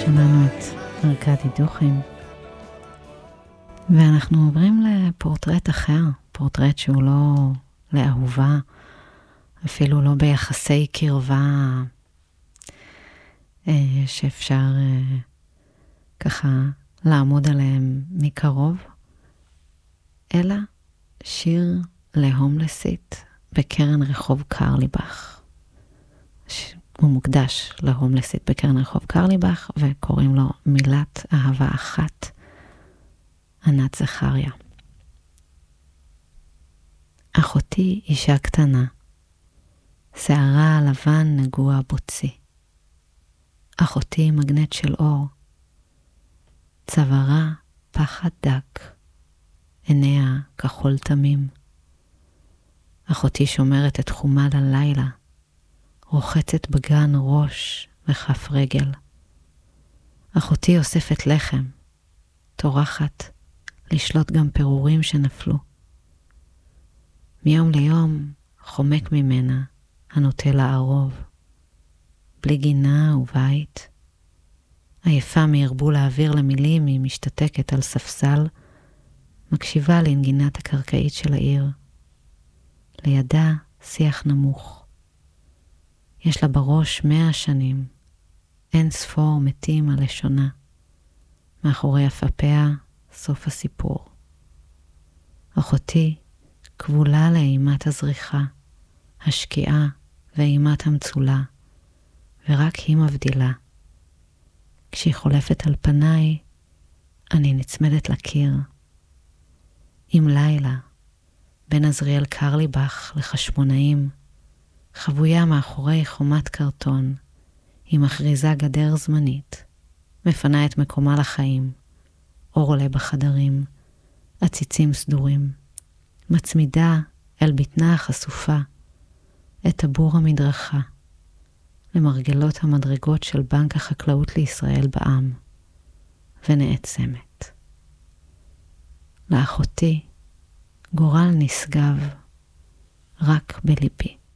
שמענו את ארכדי דוכין, ואנחנו עוברים לפורטרט אחר, פורטרט שהוא לא לאהובה, אפילו לא ביחסי קרבה שאפשר ככה לעמוד עליהם מקרוב, אלא שיר להומלסית בקרן רחוב קרליבך. הוא מוקדש להומלסית בקרן רחוב קרליבך, וקוראים לו מילת אהבה אחת, ענת זכריה. אחותי אישה קטנה, שערה לבן נגוע בוצי. אחותי מגנט של אור, צווארה פחד דק, עיניה כחול תמים. אחותי שומרת את חומה ללילה, רוחצת בגן ראש וכף רגל. אחותי אוספת לחם, טורחת לשלוט גם פירורים שנפלו. מיום ליום חומק ממנה הנוטה לערוב, בלי גינה ובית. עייפה מהרבול האוויר למילים, היא משתתקת על ספסל, מקשיבה לנגינת הקרקעית של העיר. לידה שיח נמוך. יש לה בראש 100 שנים, אין ספור מתים על לשונה. מאחורי אפפיה סוף הסיפור. אחותי כבולה לאימת הזריחה, השקיעה ואימת המצולה, ורק היא מבדילה. כשהיא חולפת על פניי, אני נצמדת לקיר. עם לילה, בין עזריאל קרליבך לחשמונאים, חבויה מאחורי חומת קרטון, היא מכריזה גדר זמנית, מפנה את מקומה לחיים, אור עולה בחדרים, עציצים סדורים, מצמידה אל בטנה החשופה, את טבור המדרכה, למרגלות המדרגות של בנק החקלאות לישראל בעם, ונעצמת. לאחותי גורל נשגב רק בליבי.